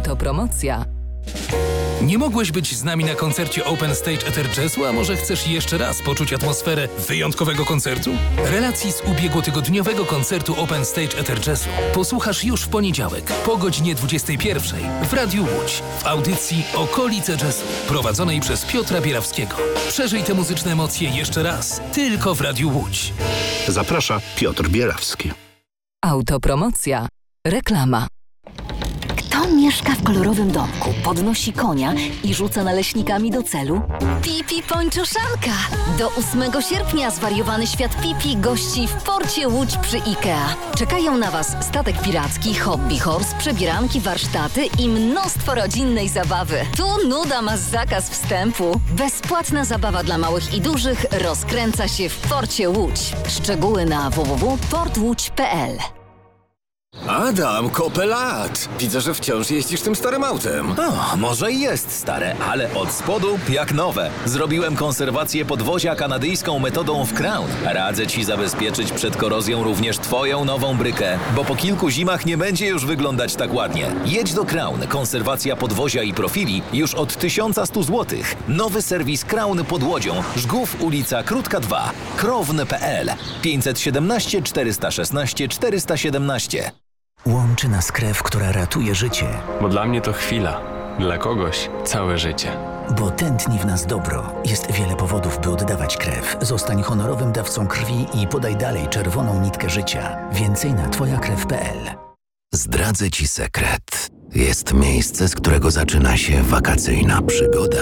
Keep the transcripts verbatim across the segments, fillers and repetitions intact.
Autopromocja. Nie mogłeś być z nami na koncercie Open Stage Ether Jazzu, a może chcesz jeszcze raz poczuć atmosferę wyjątkowego koncertu? Relacji z ubiegłotygodniowego koncertu Open Stage Ether Jazzu posłuchasz już w poniedziałek po godzinie dwudziestej pierwszej w Radiu Łódź w audycji Okolice Jazzu prowadzonej przez Piotra Bierawskiego. Przeżyj te muzyczne emocje jeszcze raz tylko w Radiu Łódź. Zaprasza Piotr Bierawski. Autopromocja. Reklama. Kto mieszka w kolorowym domku, podnosi konia i rzuca naleśnikami do celu? Pipi Pończoszanka! Do ósmego sierpnia zwariowany świat Pipi gości w porcie Łódź przy IKEA. Czekają na Was statek piracki, hobby horse, przebieranki, warsztaty i mnóstwo rodzinnej zabawy. Tu nuda ma zakaz wstępu. Bezpłatna zabawa dla małych i dużych rozkręca się w porcie Łódź. Szczegóły na w w w kropka port łódź kropka p l. Adam, kopę lat! Widzę, że wciąż jeździsz tym starym autem. O, może i jest stare, ale od spodu jak nowe. Zrobiłem konserwację podwozia kanadyjską metodą w Crown. Radzę Ci zabezpieczyć przed korozją również Twoją nową brykę, bo po kilku zimach nie będzie już wyglądać tak ładnie. Jedź do Crown. Konserwacja podwozia i profili już od tysiąc sto złotych. Nowy serwis Crown pod Łodzią. Żgów, ulica Krótka dwa. krowne kropka p l. pięćset siedemnaście czterysta szesnaście czterysta siedemnaście. Łączy nas krew, która ratuje życie. Bo dla mnie to chwila, dla kogoś całe życie. Bo tętni w nas dobro. Jest wiele powodów, by oddawać krew. Zostań honorowym dawcą krwi i podaj dalej czerwoną nitkę życia. Więcej na twoja krew kropka p l. Zdradzę Ci sekret. Jest miejsce, z którego zaczyna się wakacyjna przygoda.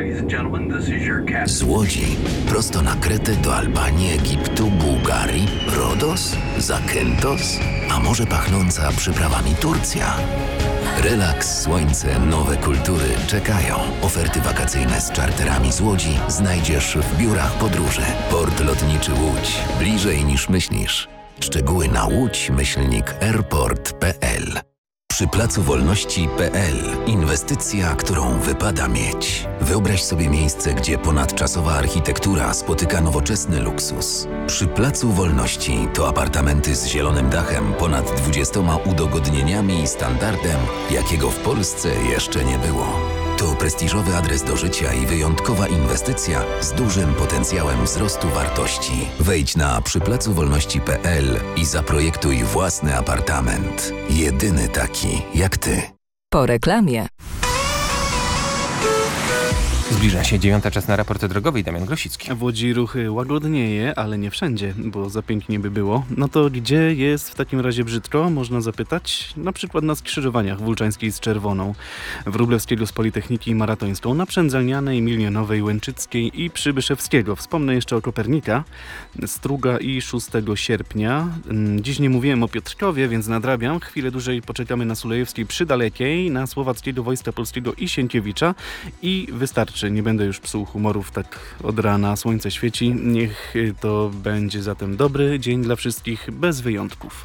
Z Łodzi prosto na Kretę do Albanii, Egiptu, Bułgarii, Rodos, Zakynthos, a może pachnąca przyprawami Turcja. Relaks, słońce, nowe kultury czekają. Oferty wakacyjne z czarterami z Łodzi znajdziesz w biurach podróży. Port Lotniczy Łódź. Bliżej niż myślisz. Szczegóły na łódź myślnik airport kropka p l. Przy Placu Wolności kropka p l. Inwestycja, którą wypada mieć. Wyobraź sobie miejsce, gdzie ponadczasowa architektura spotyka nowoczesny luksus. Przy Placu Wolności to apartamenty z zielonym dachem, ponad dwudziestoma udogodnieniami i standardem, jakiego w Polsce jeszcze nie było. To prestiżowy adres do życia i wyjątkowa inwestycja z dużym potencjałem wzrostu wartości. Wejdź na przy placu wolności kropka p l i zaprojektuj własny apartament. Jedyny taki jak ty. Po reklamie. Zbliża się dziewiąta, czas na raport drogowy. Damian Grosicki. W Łodzi ruchy łagodnieje, ale nie wszędzie, bo za pięknie by było. No to gdzie jest w takim razie brzydko? Można zapytać. Na przykład na skrzyżowaniach Wólczańskiej z Czerwoną, Wróblewskiego z Politechniki i Maratońską, na Przędzelnianej, Milionowej, Łęczyckiej i Przybyszewskiego. Wspomnę jeszcze o Kopernika, Struga i szóstego sierpnia. Dziś nie mówiłem o Piotrkowie, więc nadrabiam. Chwilę dłużej poczekamy na Sulejewskiej przy Dalekiej, na Słowackiego, Wojska Polskiego i Sienkiewicza i wystarczy. Nie będę już psuł humorów tak od rana. Słońce świeci. Niech to będzie zatem dobry dzień dla wszystkich, bez wyjątków.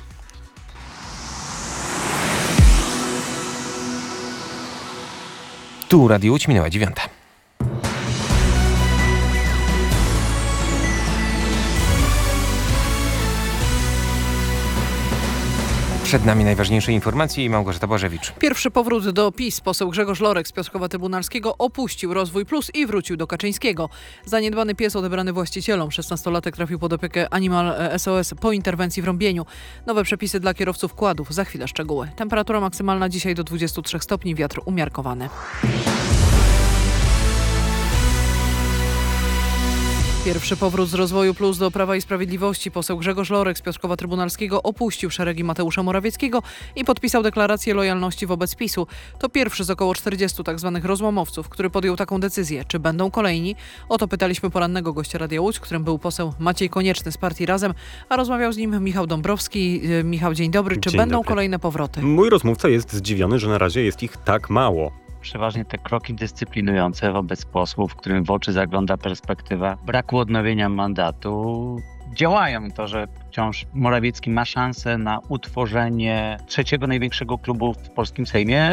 Tu Radio Łódź, minęła dziewiąta. Przed nami najważniejsze informacje i Małgorzata Błażewicz. Pierwszy powrót do PiS. Poseł Grzegorz Lorek z Piotrkowa Trybunalskiego opuścił Rozwój Plus i wrócił do Kaczyńskiego. Zaniedbany pies odebrany właścicielom. szesnastolatek trafił pod opiekę Animal S O S po interwencji w Rąbieniu. Nowe przepisy dla kierowców kładów. Za chwilę szczegóły. Temperatura maksymalna dzisiaj do dwudziestu trzech stopni. Wiatr umiarkowany. Pierwszy powrót z Rozwoju Plus do Prawa i Sprawiedliwości. Poseł Grzegorz Lorek z Piotrkowa Trybunalskiego opuścił szeregi Mateusza Morawieckiego i podpisał deklarację lojalności wobec PiSu. To pierwszy z około czterdziestu tzw. rozłamowców, który podjął taką decyzję. Czy będą kolejni? O to pytaliśmy porannego gościa Radia Łódź, którym był poseł Maciej Konieczny z partii Razem, a rozmawiał z nim Michał Dąbrowski. Michał, dzień dobry. Czy dzień będą dobry. kolejne powroty? Mój rozmówca jest zdziwiony, że na razie jest ich tak mało. Przeważnie te kroki dyscyplinujące wobec posłów, którym w oczy zagląda perspektywa braku odnowienia mandatu, działają. To, że wciąż Morawiecki ma szansę na utworzenie trzeciego największego klubu w polskim Sejmie,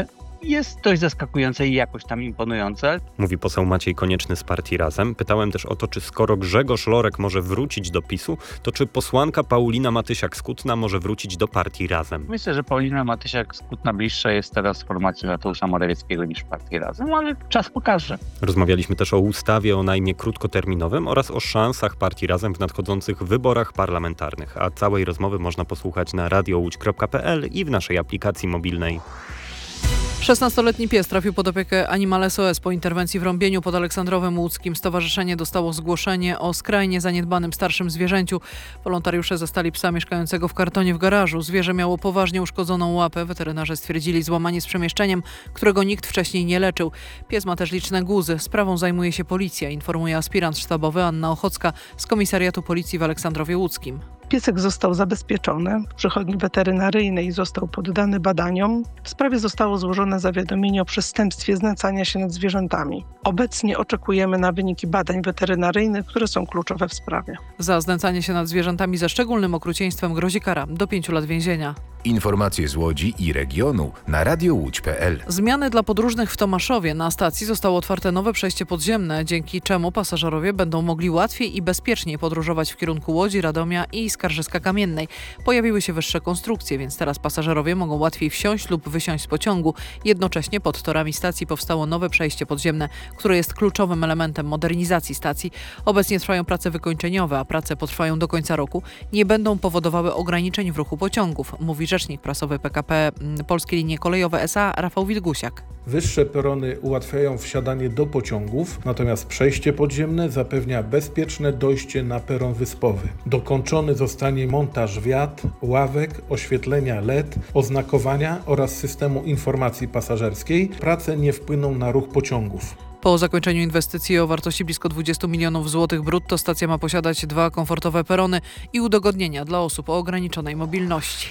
jest dość zaskakujące i jakoś tam imponujące. Mówi poseł Maciej Konieczny z partii Razem. Pytałem też o to, czy skoro Grzegorz Lorek może wrócić do PiSu, to czy posłanka Paulina Matysiak-Skutna może wrócić do partii Razem? Myślę, że Paulina Matysiak-Skutna bliższa jest teraz formacji Mateusza Morawieckiego niż partii Razem, ale czas pokaże. Rozmawialiśmy też o ustawie o najmie krótkoterminowym oraz o szansach partii Razem w nadchodzących wyborach parlamentarnych. A całej rozmowy można posłuchać na radio łódź kropka p l i w naszej aplikacji mobilnej. szesnastoletni pies trafił pod opiekę Animal S O S po interwencji w Rąbieniu pod Aleksandrowem Łódzkim. Stowarzyszenie dostało zgłoszenie o skrajnie zaniedbanym starszym zwierzęciu. Wolontariusze zastali psa mieszkającego w kartonie w garażu. Zwierzę miało poważnie uszkodzoną łapę. Weterynarze stwierdzili złamanie z przemieszczeniem, którego nikt wcześniej nie leczył. Pies ma też liczne guzy. Sprawą zajmuje się policja, informuje aspirant sztabowy Anna Ochocka z Komisariatu Policji w Aleksandrowie Łódzkim. Piesek został zabezpieczony w przychodni weterynaryjnej i został poddany badaniom. W sprawie zostało złożone zawiadomienie o przestępstwie znęcania się nad zwierzętami. Obecnie oczekujemy na wyniki badań weterynaryjnych, które są kluczowe w sprawie. Za znęcanie się nad zwierzętami ze szczególnym okrucieństwem grozi kara do pięciu lat więzienia. Informacje z Łodzi i regionu na radio łódź kropka p l. Zmiany dla podróżnych w Tomaszowie. Na stacji zostało otwarte nowe przejście podziemne, dzięki czemu pasażerowie będą mogli łatwiej i bezpieczniej podróżować w kierunku Łodzi, Radomia i Skarżyska-Kamiennej. Pojawiły się wyższe konstrukcje, więc teraz pasażerowie mogą łatwiej wsiąść lub wysiąść z pociągu. Jednocześnie pod torami stacji powstało nowe przejście podziemne, które jest kluczowym elementem modernizacji stacji. Obecnie trwają prace wykończeniowe, a prace potrwają do końca roku. Nie będą powodowały ograniczeń w ruchu pociągów, mówi rzecznik prasowy P K P Polskie Linie Kolejowe S A Rafał Wilgusiak. Wyższe perony ułatwiają wsiadanie do pociągów, natomiast przejście podziemne zapewnia bezpieczne dojście na peron wyspowy. Dokończony zostanie montaż wiat, ławek, oświetlenia L E D, oznakowania oraz systemu informacji pasażerskiej. Prace nie wpłyną na ruch pociągów. Po zakończeniu inwestycji o wartości blisko dwudziestu milionów złotych brutto stacja ma posiadać dwa komfortowe perony i udogodnienia dla osób o ograniczonej mobilności.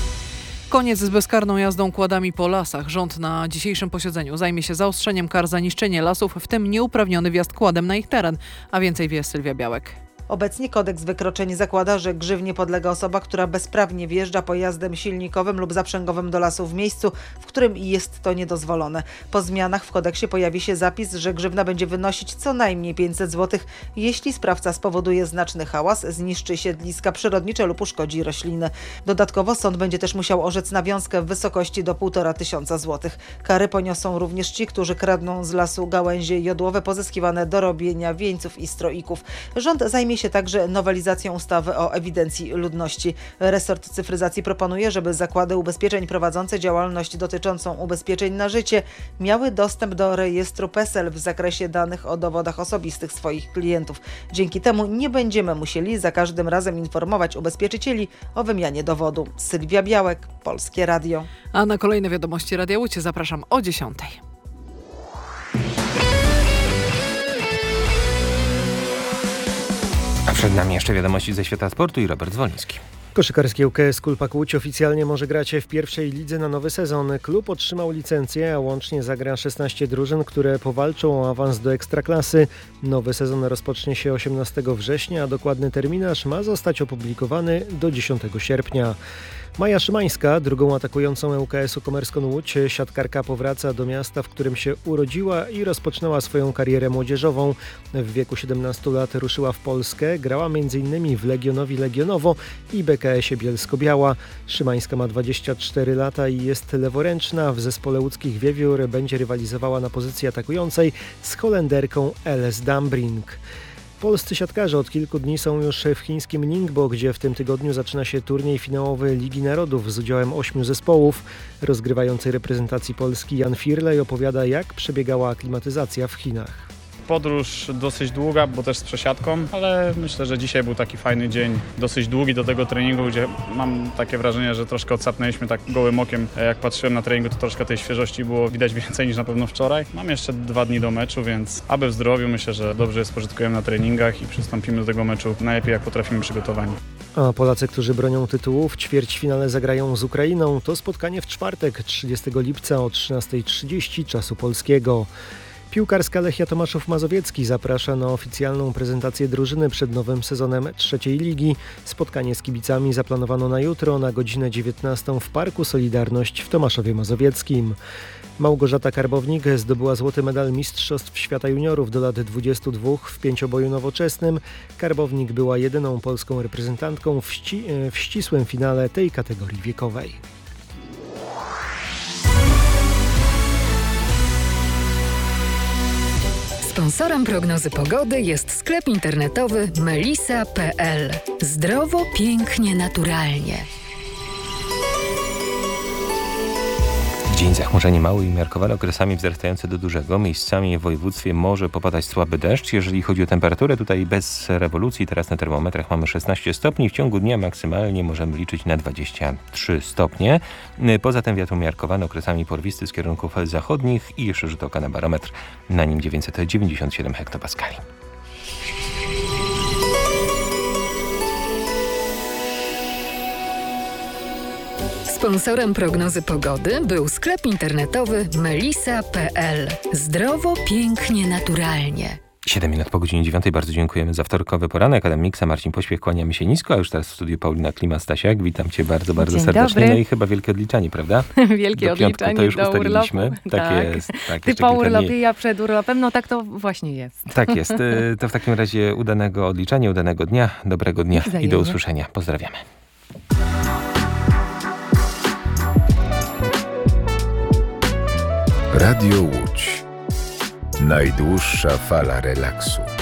Koniec z bezkarną jazdą kładami po lasach. Rząd na dzisiejszym posiedzeniu zajmie się zaostrzeniem kar za niszczenie lasów, w tym nieuprawniony wjazd kładem na ich teren. A więcej wie Sylwia Białek. Obecnie kodeks wykroczeń zakłada, że grzywnie podlega osoba, która bezprawnie wjeżdża pojazdem silnikowym lub zaprzęgowym do lasu w miejscu, w którym jest to niedozwolone. Po zmianach w kodeksie pojawi się zapis, że grzywna będzie wynosić co najmniej pięćset złotych, jeśli sprawca spowoduje znaczny hałas, zniszczy siedliska przyrodnicze lub uszkodzi rośliny. Dodatkowo sąd będzie też musiał orzec nawiązkę w wysokości do półtora tysiąca złotych. Kary poniosą również ci, którzy kradną z lasu gałęzie jodłowe pozyskiwane do robienia wieńców i stroików. Rząd zajmie się także nowelizacją ustawy o ewidencji ludności. Resort cyfryzacji proponuje, żeby zakłady ubezpieczeń prowadzące działalność dotyczącą ubezpieczeń na życie miały dostęp do rejestru PESEL w zakresie danych o dowodach osobistych swoich klientów. Dzięki temu nie będziemy musieli za każdym razem informować ubezpieczycieli o wymianie dowodu. Sylwia Białek, Polskie Radio. A na kolejne wiadomości Radia Łódź zapraszam o dziesiątej. A przed nami jeszcze wiadomości ze świata sportu i Robert Zwoliński. Koszykarski U K S Kulpak Łódź oficjalnie może grać w pierwszej lidze na nowy sezon. Klub otrzymał licencję, a łącznie zagra szesnaście drużyn, które powalczą o awans do Ekstraklasy. Nowy sezon rozpocznie się osiemnastego września, a dokładny terminarz ma zostać opublikowany do dziesiątego sierpnia. Maja Szymańska, drugą atakującą U K S-u Komerską Łódź, siatkarka powraca do miasta, w którym się urodziła i rozpoczynała swoją karierę młodzieżową. W wieku siedemnastu lat ruszyła w Polskę, grała m.in. w Legionowi Legionowo i B K S-ie Bielsko-Biała. Szymańska ma dwadzieścia cztery lata i jest leworęczna. W zespole łódzkich Wiewiór będzie rywalizowała na pozycji atakującej z Holenderką Eles Dambrink. Polscy siatkarze od kilku dni są już w chińskim Ningbo, gdzie w tym tygodniu zaczyna się turniej finałowy Ligi Narodów z udziałem ośmiu zespołów. Rozgrywający reprezentacji Polski Jan Firlej opowiada, jak przebiegała aklimatyzacja w Chinach. Podróż dosyć długa, bo też z przesiadką, ale myślę, że dzisiaj był taki fajny dzień, dosyć długi do tego treningu, gdzie mam takie wrażenie, że troszkę odsapnęliśmy tak gołym okiem. Jak patrzyłem na treningu, to troszkę tej świeżości było widać więcej niż na pewno wczoraj. Mam jeszcze dwa dni do meczu, więc aby w zdrowiu myślę, że dobrze je spożytkujemy na treningach i przystąpimy do tego meczu najlepiej jak potrafimy przygotowani. A Polacy, którzy bronią tytułu, w ćwierćfinale zagrają z Ukrainą. To spotkanie w czwartek, trzydziestego lipca o trzynastej trzydzieści czasu polskiego. Piłkarska Lechia Tomaszów Mazowiecki zaprasza na oficjalną prezentację drużyny przed nowym sezonem trzeciej ligi. Spotkanie z kibicami zaplanowano na jutro na godzinę dziewiętnastą w Parku Solidarność w Tomaszowie Mazowieckim. Małgorzata Karbownik zdobyła złoty medal Mistrzostw Świata Juniorów do lat dwudziestu dwóch w pięcioboju nowoczesnym. Karbownik była jedyną polską reprezentantką w, ści- w ścisłym finale tej kategorii wiekowej. Sponsorem prognozy pogody jest sklep internetowy melisa kropka pe el. Zdrowo, pięknie, naturalnie. Dzień zachmurzenie mały i umiarkowane, okresami wzrastające do dużego. Miejscami w województwie może popadać słaby deszcz. Jeżeli chodzi o temperaturę, tutaj bez rewolucji. Teraz na termometrach mamy szesnaście stopni. W ciągu dnia maksymalnie możemy liczyć na dwadzieścia trzy stopnie. Poza tym wiatr umiarkowany, okresami porwisty z kierunków zachodnich i jeszcze rzut oka na barometr. Na nim dziewięćset dziewięćdziesiąt siedem hektopaskali. Sponsorem prognozy pogody był sklep internetowy melisa kropka pe el. Zdrowo, pięknie, naturalnie. siedem minut po godzinie dziewiątej. Bardzo dziękujemy za wtorkowy poranek. Adam Miksa, Marcin Pośpiech, kłaniamy się nisko, a już teraz w studiu Paulina Klima-Stasiak. Witam Cię bardzo, bardzo Dzień serdecznie. dobry. No i chyba wielkie odliczanie, prawda? Wielkie do piątku, odliczanie to już do ustaliliśmy. urlopu. Tak, Tak. jest. Tak, Ty jeszcze po kilka urlopie, dni. ja przed urlopem, no tak to właśnie jest. Tak jest. Y, To w takim razie udanego odliczania, udanego dnia, dobrego dnia i Wzajemnie. do usłyszenia. Pozdrawiamy. Radio Łódź. Najdłuższa fala relaksu.